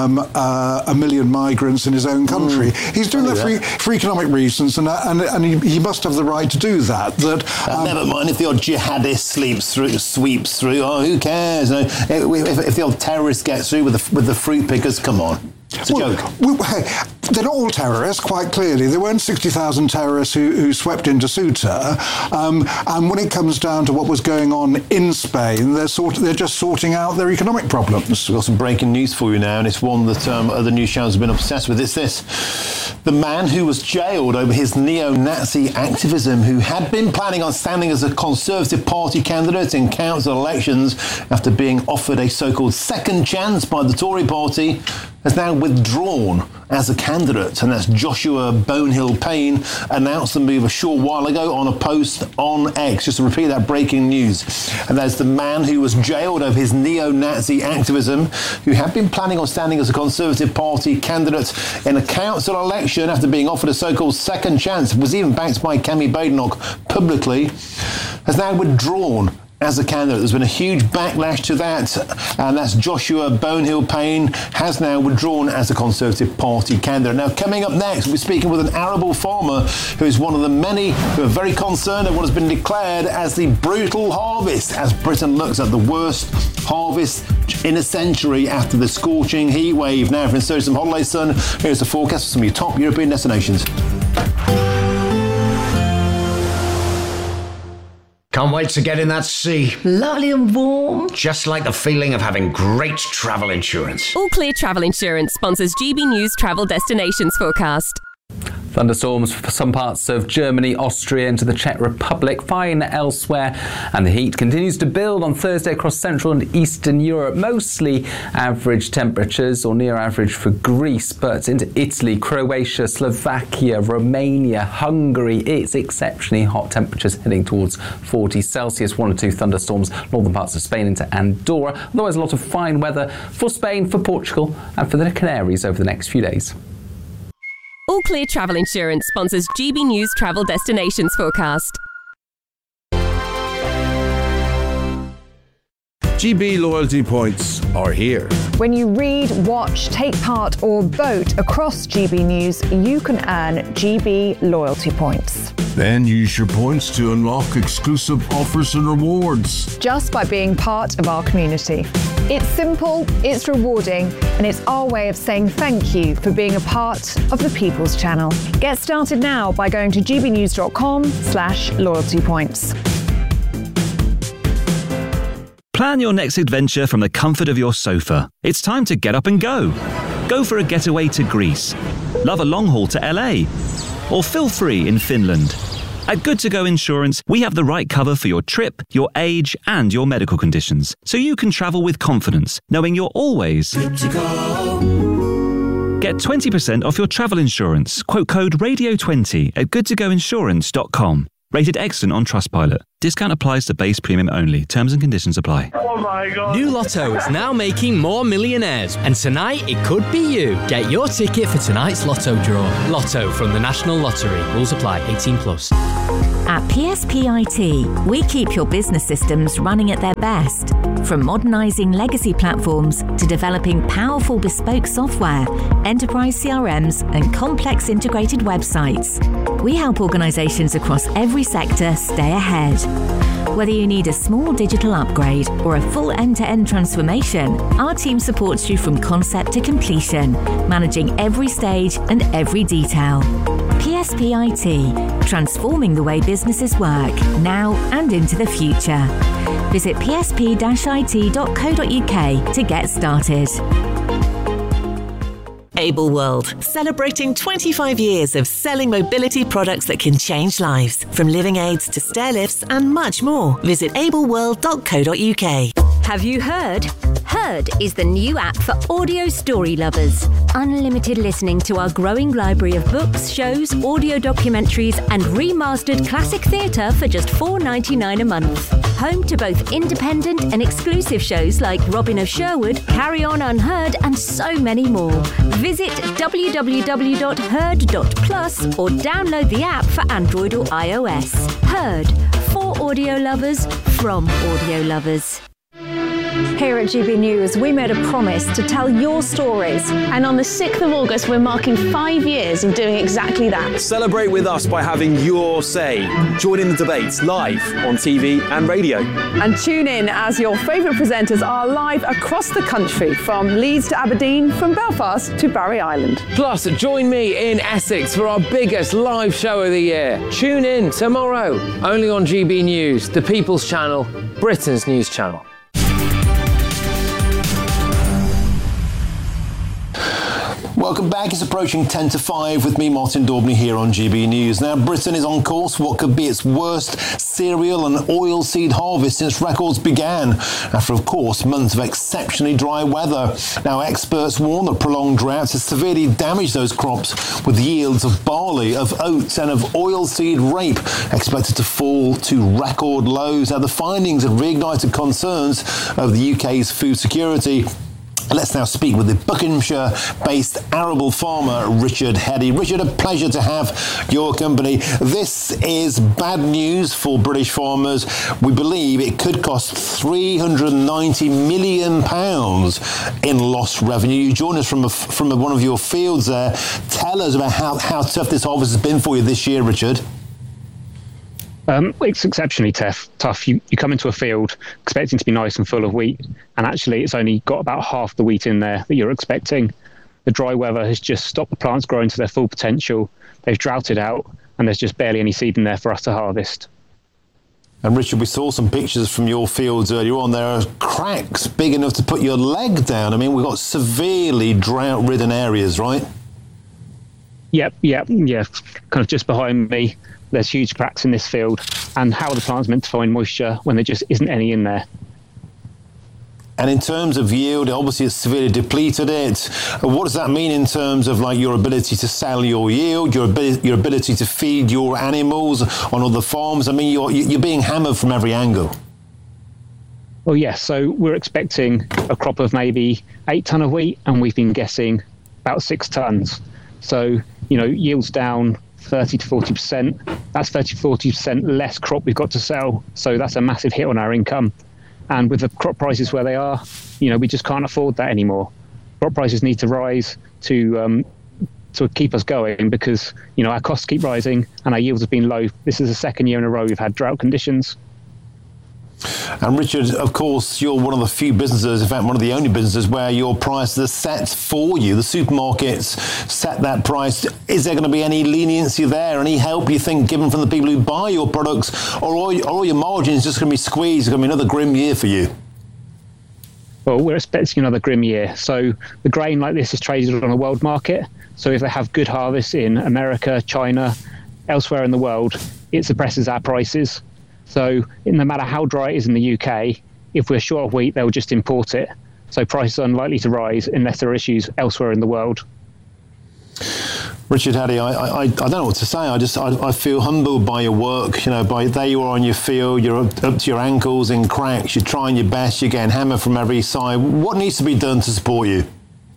a million migrants in his own country. He's doing that for economic reasons, and he must have the right to do that. Never mind if the odd jihadist sweeps through. Oh, who cares? No, if the old terrorist gets through with the fruit pickers, come on. It's a joke. They're not all terrorists, quite clearly. There weren't 60,000 terrorists who swept into Ceuta. And when it comes down to what was going on in Spain, they're just sorting out their economic problems. We've got some breaking news for you now, and it's one that other news channels have been obsessed with. It's this. The man who was jailed over his neo-Nazi activism, who had been planning on standing as a Conservative Party candidate in council elections after being offered a so-called second chance by the Tory party, has now withdrawn as a candidate, and that's Joshua Bonehill Payne announced the move a short while ago on a post on X. Just to repeat that breaking news, and that's the man who was jailed over his neo-Nazi activism, who had been planning on standing as a Conservative Party candidate in a council election after being offered a so-called second chance, was even backed by Kemi Badenoch publicly, has now withdrawn as a candidate. There's been a huge backlash to that, and that's Joshua Bonehill Payne has now withdrawn as a Conservative Party candidate. Now, coming up next, we're speaking with an arable farmer who is one of the many who are very concerned at what has been declared as the brutal harvest, as Britain looks at the worst harvest in a century after the scorching heat wave. Now, for instead of some holiday sun, here's the forecast for some of your top European destinations. Can't wait to get in that sea. Lovely and warm. Just like the feeling of having great travel insurance. All Clear Travel Insurance sponsors GB News Travel Destinations Forecast. Thunderstorms for some parts of Germany, Austria and to the Czech Republic, fine elsewhere, and the heat continues to build on Thursday across Central and Eastern Europe. Mostly average temperatures or near average for Greece, but into Italy, Croatia, Slovakia, Romania, Hungary, it's exceptionally hot temperatures heading towards 40 Celsius. 1 or 2 thunderstorms northern parts of Spain into Andorra. Otherwise a lot of fine weather for Spain, for Portugal and for the Canaries over the next few days. All Clear Travel Insurance sponsors GB News Travel Destinations Forecast. GB loyalty points are here. When you read, watch, take part or vote across GB News, you can earn GB loyalty points. Then use your points to unlock exclusive offers and rewards. Just by being part of our community. It's simple, it's rewarding, and it's our way of saying thank you for being a part of the People's Channel. Get started now by going to gbnews.com/loyalty points. Plan your next adventure from the comfort of your sofa. It's time to get up and go. Go for a getaway to Greece. Love a long haul to LA. Or feel free in Finland. At Good To Go Insurance, we have the right cover for your trip, your age, and your medical conditions, so you can travel with confidence, knowing you're always good to go. Get 20% off your travel insurance. Quote code RADIO20 at goodtogoinsurance.com. Rated excellent on Trustpilot. Discount applies to base premium only. Terms and conditions apply. Oh my God. New Lotto is now making more millionaires. And tonight, it could be you. Get your ticket for tonight's Lotto draw. Lotto from the National Lottery. Rules apply. 18+. At PSPIT, we keep your business systems running at their best. From modernising legacy platforms to developing powerful bespoke software, enterprise CRMs and complex integrated websites. We help organisations across every sector stay ahead. Whether you need a small digital upgrade or a full end-to-end transformation, our team supports you from concept to completion, managing every stage and every detail. PSPIT, transforming the way businesses work, now and into the future. Visit psp-it.co.uk to get started. Able World, celebrating 25 years of selling mobility products that can change lives. From living aids to stair lifts and much more. Visit ableworld.co.uk. Have you heard? Heard is the new app for audio story lovers. Unlimited listening to our growing library of books, shows, audio documentaries and remastered classic theatre for just $4.99 a month. Home to both independent and exclusive shows like Robin of Sherwood, Carry On Unheard and so many more. Visit www.heard.plus or download the app for Android or iOS. Heard, for audio lovers, from audio lovers. Here at GB News, we made a promise to tell your stories. And on the 6th of August, we're marking 5 years of doing exactly that. Celebrate with us by having your say. Join in the debates live on TV and radio. And tune in as your favourite presenters are live across the country, from Leeds to Aberdeen, from Belfast to Barry Island. Plus, join me in Essex for our biggest live show of the year. Tune in tomorrow, only on GB News, the People's Channel, Britain's news channel. Welcome back. It's approaching 10 to 5 with me, Martin Daubney, here on GB News. Now, Britain is on course for what could be its worst cereal and oilseed harvest since records began, after, of course, months of exceptionally dry weather. Now, experts warn that prolonged droughts has severely damaged those crops, with yields of barley, of oats and of oilseed rape expected to fall to record lows. Now, the findings have reignited concerns of the UK's food security. Let's now speak with the Buckinghamshire-based arable farmer, Richard Heady. Richard, a pleasure to have your company. This is bad news for British farmers. We believe it could cost £390 million in lost revenue. You join us from one of your fields there. Tell us about how tough this harvest has been for you this year, Richard. It's exceptionally tough. You come into a field expecting to be nice and full of wheat, and actually it's only got about half the wheat in there that you're expecting. The dry weather has just stopped the plants growing to their full potential. They've droughted out, and there's just barely any seed in there for us to harvest. And Richard, we saw some pictures from your fields earlier on. There are cracks big enough to put your leg down. I mean, we've got severely drought-ridden areas, right? Yep, kind of just behind me. There's huge cracks in this field, and how are the plants meant to find moisture when there just isn't any in there? And in terms of yield, obviously it's severely depleted it. What does that mean in terms of like your ability to sell your yield, your ability to feed your animals on other farms? I mean, you're being hammered from every angle. Well, yes. So we're expecting a crop of maybe 8 tonne of wheat, and we've been guessing about 6 tonnes. So, yields down 30 to 40%. That's 30 to 40% less crop we've got to sell. So that's a massive hit on our income. And with the crop prices where they are, we just can't afford that anymore. Crop prices need to rise to to keep us going because, our costs keep rising and our yields have been low. This is the second year in a row we've had drought conditions. And Richard, of course, you're one of the few businesses, in fact, one of the only businesses where your prices are set for you. The supermarkets set that price. Is there going to be any leniency there, any help, you think, given from the people who buy your products, or are your margins just going to be squeezed? It's going to be another grim year for you. Well, we're expecting another grim year. So the grain like this is traded on a world market. So if they have good harvests in America, China, elsewhere in the world, it suppresses our prices. So no matter how dry it is in the UK, if we're short of wheat, they'll just import it. So prices are unlikely to rise unless there are issues elsewhere in the world. Richard Haddy, I don't know what to say. I feel humbled by your work. By there you are on your field, you're up to your ankles in cracks, you're trying your best, you're getting hammered from every side. What needs to be done to support you?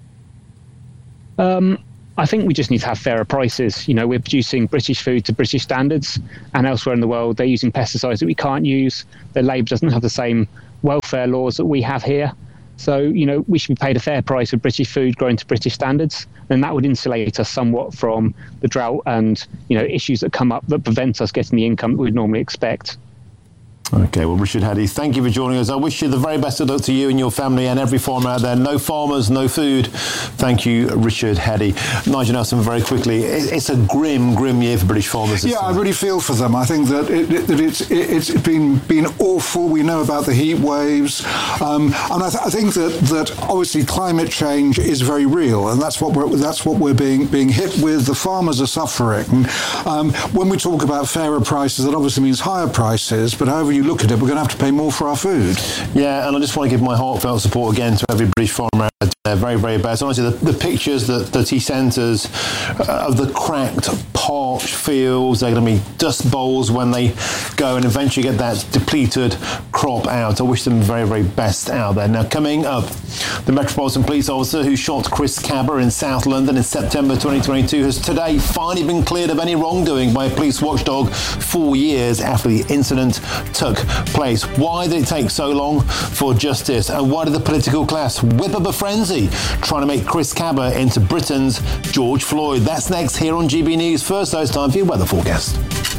I think we just need to have fairer prices. We're producing British food to British standards, and elsewhere in the world, they're using pesticides that we can't use. Their labour doesn't have the same welfare laws that we have here. So, we should be paid a fair price for British food grown to British standards. And that would insulate us somewhat from the drought and, issues that come up that prevent us getting the income that we'd normally expect. Okay, well, Richard Haddy, thank you for joining us. I wish you the very best of luck to you and your family and every farmer out there. No farmers, no food. Thank you, Richard Haddy. Nigel Nelson, very quickly, it's a grim year for British farmers. Yeah, I really feel for them. I think that it's been awful. We know about the heat waves, and I think that obviously climate change is very real, and that's what we're being hit with. The farmers are suffering. When we talk about fairer prices, that obviously means higher prices, but however you look at it, we're going to have to pay more for our food. Yeah, and I just want to give my heartfelt support again to every British farmer out there. Very, very best. Honestly, the pictures that he sent us of the cracked, parched fields, they're going to be dust bowls when they go and eventually get that depleted crop out. I wish them very, very best out there. Now, coming up, the Metropolitan Police officer who shot Chris Cabba in South London in September 2022 has today finally been cleared of any wrongdoing by a police watchdog 4 years after the incident took place. Why did it take so long for justice? And why did the political class whip up a frenzy trying to make Chris Cabba into Britain's George Floyd? That's next here on GB News. First, though, it's time for your weather forecast.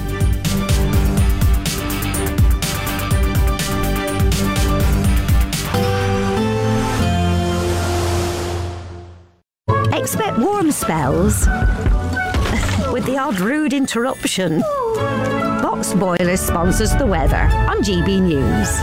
Expect warm spells with the odd rude interruption. Box Boiler sponsors the weather on GB News.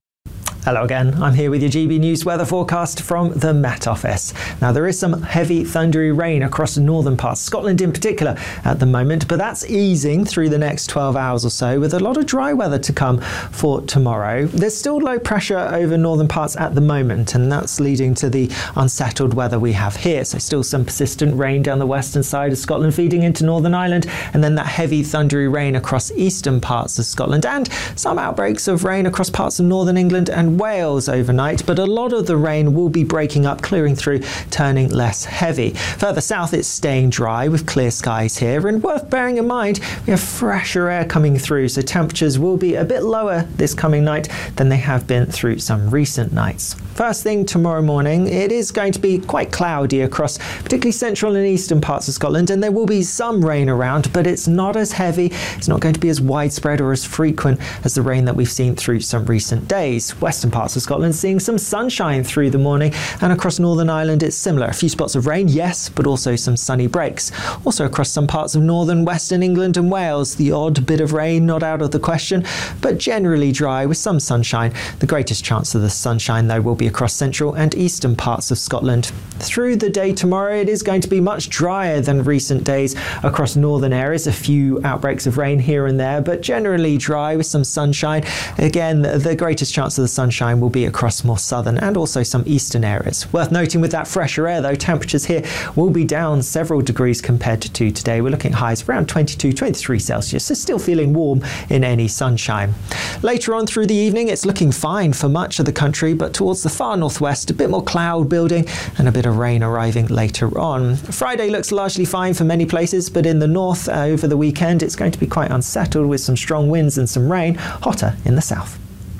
Hello again, I'm here with your GB News weather forecast from the Met Office. Now there is some heavy thundery rain across the northern parts, Scotland in particular at the moment, but that's easing through the next 12 hours or so with a lot of dry weather to come for tomorrow. There's still low pressure over northern parts at the moment, and that's leading to the unsettled weather we have here. So still some persistent rain down the western side of Scotland feeding into Northern Ireland, and then that heavy thundery rain across eastern parts of Scotland, and some outbreaks of rain across parts of northern England and Wales overnight, but a lot of the rain will be breaking up, clearing through, turning less heavy. Further south, it's staying dry with clear skies here, and worth bearing in mind, we have fresher air coming through, so temperatures will be a bit lower this coming night than they have been through some recent nights. First thing tomorrow morning, it is going to be quite cloudy across particularly central and eastern parts of Scotland, and there will be some rain around, but it's not as heavy, it's not going to be as widespread or as frequent as the rain that we've seen through some recent days. Western parts of Scotland seeing some sunshine through the morning, and across Northern Ireland it's similar. A few spots of rain, yes, but also some sunny breaks. Also across some parts of northern western England and Wales, the odd bit of rain not out of the question, but generally dry with some sunshine. The greatest chance of the sunshine though will be across central and eastern parts of Scotland. Through the day tomorrow it is going to be much drier than recent days across northern areas. A few outbreaks of rain here and there, but generally dry with some sunshine. Again, the greatest chance of the sunshine will be across more southern and also some eastern areas. Worth noting with that fresher air though, temperatures here will be down several degrees compared to today. We're looking at highs around 22, 23 Celsius, so still feeling warm in any sunshine. Later on through the evening it's looking fine for much of the country, but towards the far northwest a bit more cloud building and a bit of rain arriving later on. Friday looks largely fine for many places, but in the north over the weekend it's going to be quite unsettled with some strong winds and some rain, hotter in the south.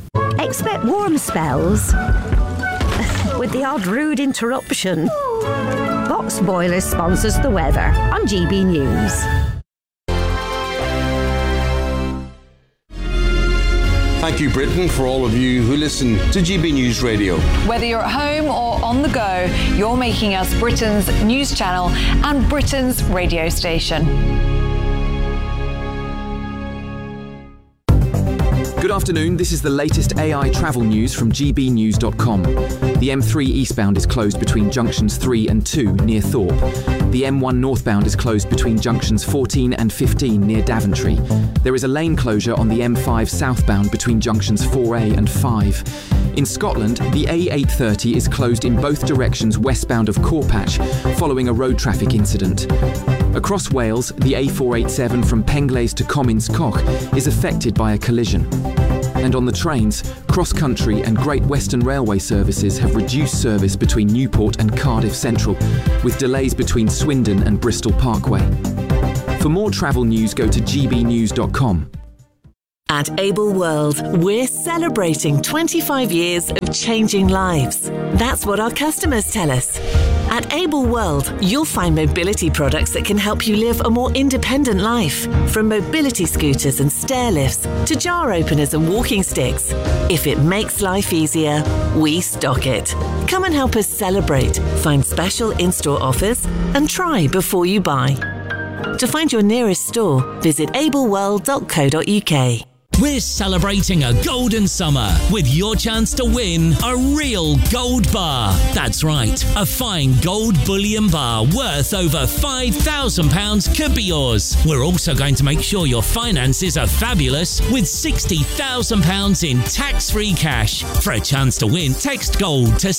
Expect warm spells with the odd rude interruption. Box Boilers sponsors the weather on GB News. Thank you, Britain, for all of you who listen to GB News Radio. Whether you're at home or on the go, you're making us Britain's news channel and Britain's radio station. Good afternoon, this is the latest AI travel news from gbnews.com. The M3 eastbound is closed between junctions 3 and 2 near Thorpe. The M1 northbound is closed between junctions 14 and 15 near Daventry. There is a lane closure on the M5 southbound between junctions 4A and 5. In Scotland, the A830 is closed in both directions westbound of Corpatch following a road traffic incident. Across Wales, the A487 from Penglace to Comins Coch is affected by a collision. And on the trains, cross-country and Great Western Railway services have reduced service between Newport and Cardiff Central, with delays between Swindon and Bristol Parkway. For more travel news, go to gbnews.com. At Able World, we're celebrating 25 years of changing lives. That's what our customers tell us. At Able World, you'll find mobility products that can help you live a more independent life. From mobility scooters and stair lifts to jar openers and walking sticks. If it makes life easier, we stock it. Come and help us celebrate, find special in-store offers, and try before you buy. To find your nearest store, visit ableworld.co.uk. We're celebrating a golden summer with your chance to win a real gold bar. That's right, a fine gold bullion bar worth over £5,000 could be yours. We're also going to make sure your finances are fabulous with £60,000 in tax-free cash. For a chance to win, text GOLD to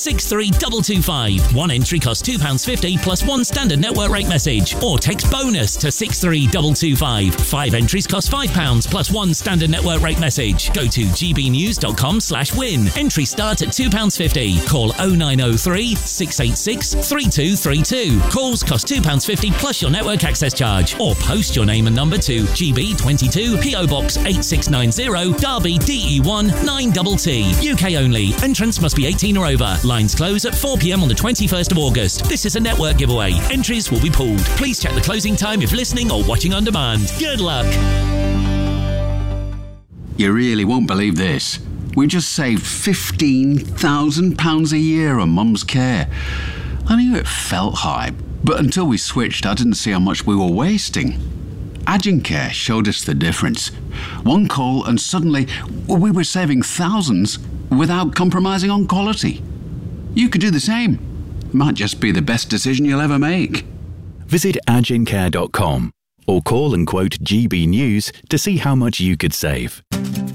63225. One entry costs £2.50 plus one standard network rate message. Or text BONUS to 63225. 5 entries cost £5 plus one standard network rate message. Go to gbnews.com/win. Entry start at £2.50. Call 0903 686 3232. Calls cost £2.50 plus your network access charge. Or post your name and number to GB22 PO Box 8690 Derby DE1 9TT. UK only. Entrance must be 18 or over. Lines close at 4 p.m. on the 21st of August. This is a network giveaway. Entries will be pooled. Please check the closing time if listening or watching on demand. Good luck. You really won't believe this. We just saved £15,000 a year on Mum's care. I knew it felt high, but until we switched, I didn't see how much we were wasting. Agencare showed us the difference. One call and suddenly we were saving thousands without compromising on quality. You could do the same. Might just be the best decision you'll ever make. Visit agencare.com or call and quote GB News to see how much you could save.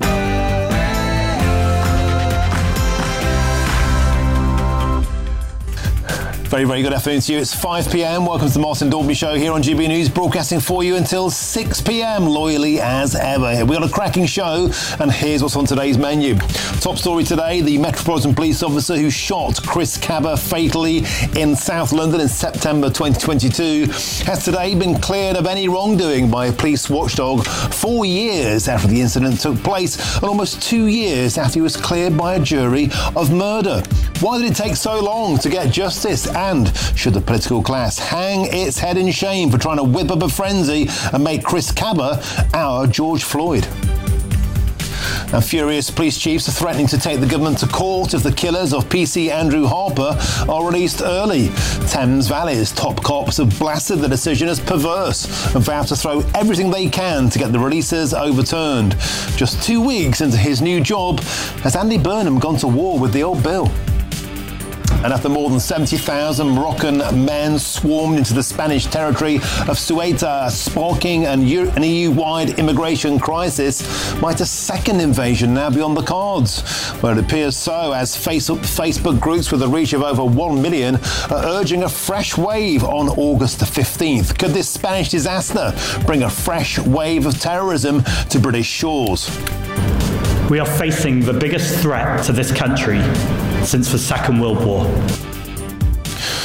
Very, very good afternoon to you. It's 5 p.m. Welcome to the Martin Dalby Show here on GB News, broadcasting for you until 6 p.m, loyally as ever. We've got a cracking show, and here's what's on today's menu. Top story today, the Metropolitan Police officer who shot Chris Cabba fatally in South London in September 2022 has today been cleared of any wrongdoing by a police watchdog 4 years after the incident took place and almost 2 years after he was cleared by a jury of murder. Why did it take so long to get justice? And should the political class hang its head in shame for trying to whip up a frenzy and make Chris Cabba our George Floyd? Now, furious police chiefs are threatening to take the government to court if the killers of PC Andrew Harper are released early. Thames Valley's top cops have blasted the decision as perverse and vow to throw everything they can to get the releases overturned. Just 2 weeks into his new job, has Andy Burnham gone to war with the old Bill? And after more than 70,000 Moroccan men swarmed into the Spanish territory of Ceuta, sparking an EU-wide immigration crisis, might a second invasion now be on the cards? Well, it appears so, as Facebook groups with a reach of over 1 million are urging a fresh wave on August the 15th. Could this Spanish disaster bring a fresh wave of terrorism to British shores? We are facing the biggest threat to this country since the Second World War.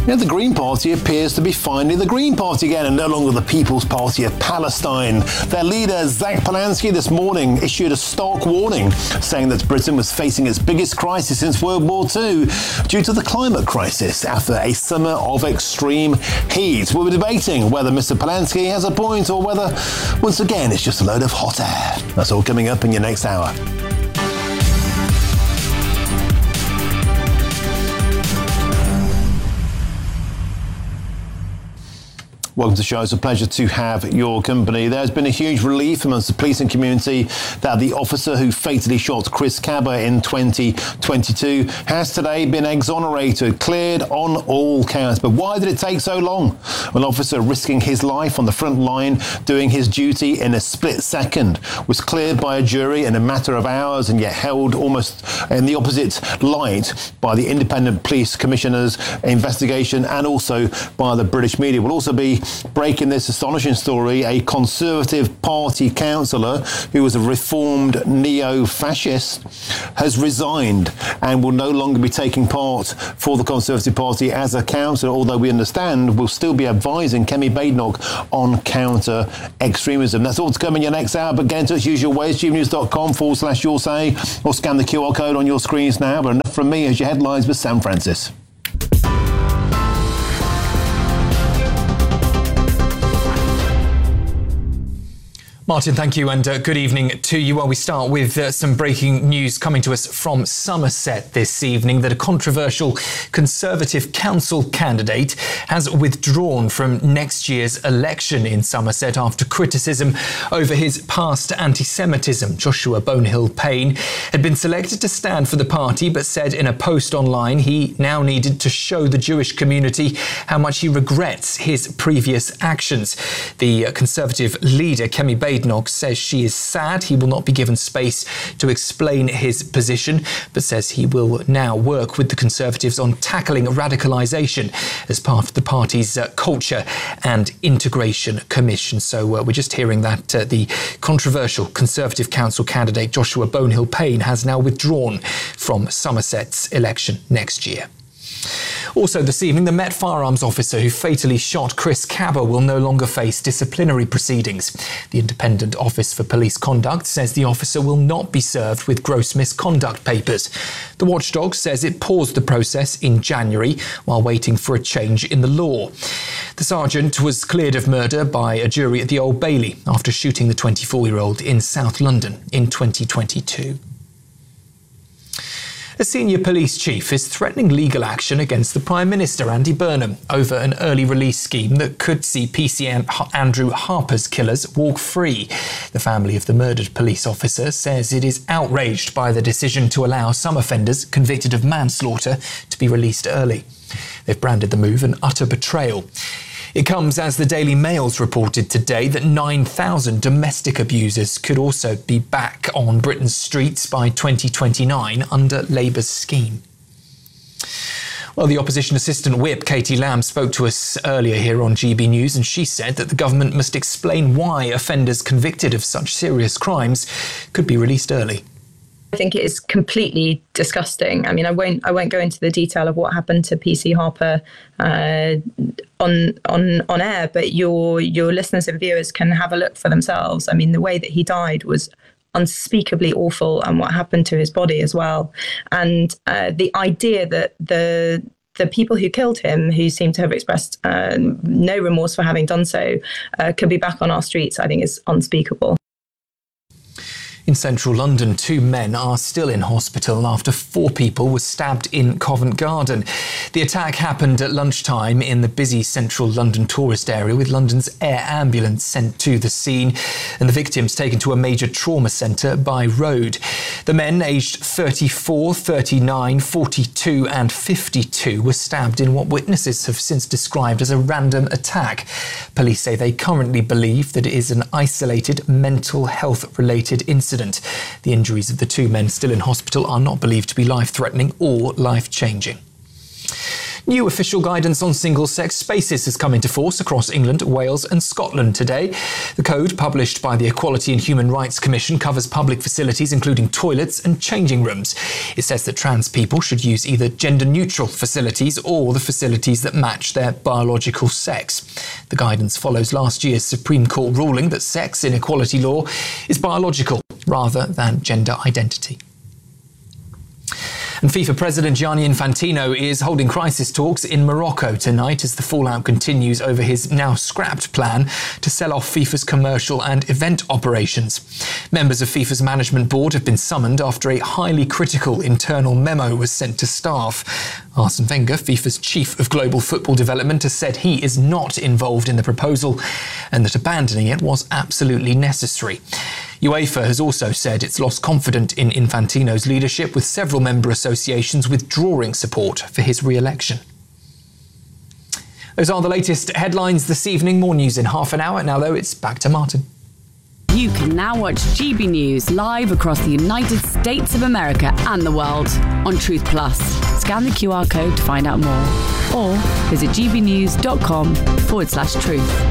Now, the Green Party appears to be finally the Green Party again and no longer the People's Party of Palestine. Their leader, Zach Polanski, this morning issued a stark warning, saying that Britain was facing its biggest crisis since World War II due to the climate crisis after a summer of extreme heat. We were debating whether Mr. Polanski has a point or whether, once again, it's just a load of hot air. That's all coming up in your next hour. Welcome to the show. It's a pleasure to have your company. There's been a huge relief amongst the policing community that the officer who fatally shot Chris Kaba in 2022 has today been exonerated, cleared on all counts. But why did it take so long? An officer risking his life on the front line, doing his duty in a split second, was cleared by a jury in a matter of hours and yet held almost in the opposite light by the Independent Police Commissioner's investigation and also by the British media. We'll also be breaking this astonishing story. A Conservative Party councillor who was a reformed neo-fascist has resigned and will no longer be taking part for the Conservative Party as a councillor, although we understand will still be advising Kemi Badenoch on counter-extremism. That's all to come in your next hour, but get in touch usual ways, gbnews.com/your say, or scan the QR code on your screens now. But enough from me as your headlines with Sam Francis. Martin, thank you, and good evening to you. Well, we start with some breaking news coming to us from Somerset this evening that a controversial Conservative council candidate has withdrawn from next year's election in Somerset after criticism over his past anti-Semitism. Joshua Bonehill-Payne had been selected to stand for the party, but said in a post online he now needed to show the Jewish community how much he regrets his previous actions. The Conservative leader, Kemi Badenoch, says she is sad he will not be given space to explain his position, but says he will now work with the Conservatives on tackling radicalisation as part of the party's Culture and Integration Commission. So we're just hearing that the controversial Conservative council candidate Joshua Bonehill-Payne has now withdrawn from Somerset's election next year. Also this evening, the Met firearms officer who fatally shot Chris Kaba will no longer face disciplinary proceedings. The Independent Office for Police Conduct says the officer will not be served with gross misconduct papers. The watchdog says it paused the process in January while waiting for a change in the law. The sergeant was cleared of murder by a jury at the Old Bailey after shooting the 24-year-old in South London in 2022. A senior police chief is threatening legal action against the Prime Minister, Andy Burnham, over an early release scheme that could see PC Andrew Harper's killers walk free. The family of the murdered police officer says it is outraged by the decision to allow some offenders convicted of manslaughter to be released early. They've branded the move an utter betrayal. It comes as the Daily Mail's reported today that 9,000 domestic abusers could also be back on Britain's streets by 2029 under Labour's scheme. Well, the Opposition Assistant Whip, Katie Lamb, spoke to us earlier here on GB News, and she said that the government must explain why offenders convicted of such serious crimes could be released early. I think it is completely disgusting. I mean, I won't go into the detail of what happened to PC Harper on air, but your listeners and viewers can have a look for themselves. I mean, the way that he died was unspeakably awful, and what happened to his body as well. And the idea that the people who killed him, who seem to have expressed no remorse for having done so, could be back on our streets, I think is unspeakable. In central London, 2 men are still in hospital after 4 people were stabbed in Covent Garden. The attack happened at lunchtime in the busy central London tourist area, with London's air ambulance sent to the scene and the victims taken to a major trauma centre by road. The men, aged 34, 39, 42 and 52, were stabbed in what witnesses have since described as a random attack. Police say they currently believe that it is an isolated mental health-related incident. The injuries of the 2 men still in hospital are not believed to be life-threatening or life-changing. New official guidance on single-sex spaces has come into force across England, Wales and Scotland today. The code, published by the Equality and Human Rights Commission, covers public facilities including toilets and changing rooms. It says that trans people should use either gender-neutral facilities or the facilities that match their biological sex. The guidance follows last year's Supreme Court ruling that sex in equality law is biological rather than gender identity. And FIFA President Gianni Infantino is holding crisis talks in Morocco tonight as the fallout continues over his now scrapped plan to sell off FIFA's commercial and event operations. Members of FIFA's management board have been summoned after a highly critical internal memo was sent to staff. Arsene Wenger, FIFA's chief of global football development, has said he is not involved in the proposal and that abandoning it was absolutely necessary. UEFA has also said it's lost confidence in Infantino's leadership, with several member associations withdrawing support for his re-election. Those are the latest headlines this evening. More news in half an hour. Now, though, it's back to Martin. You can now watch GB News live across the United States of America and the world on Truth Plus. Scan the QR code to find out more or visit gbnews.com/truth.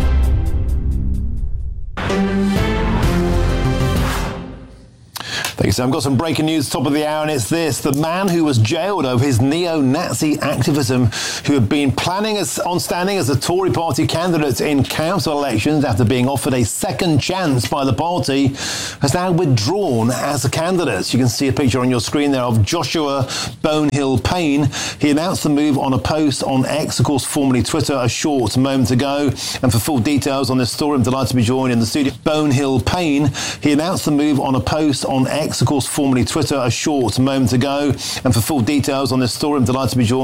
Thanks, Sam. I've got some breaking news top of the hour, and it's this. The man who was jailed over his neo-Nazi activism, who had been planning on standing as a Tory party candidate in council elections after being offered a second chance by the party, has now withdrawn as a candidate. You can see a picture on your screen there of Joshua Bonehill Payne. He announced the move on a post on X, of course, formerly Twitter, a short moment ago. And for full details on this story, I'm delighted to be joined in the studio. Bonehill Payne. He announced the move on a post on X, of course, formerly Twitter, a short moment ago. And for full details on this story, I'm delighted to be joined